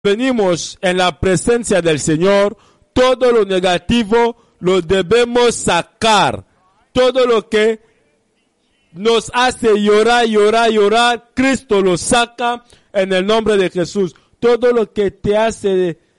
venimos en la presencia del Señor, todo lo negativo lo debemos sacar. Todo lo que nos hace llorar, Cristo lo saca en el nombre de Jesús. Todo lo que te hace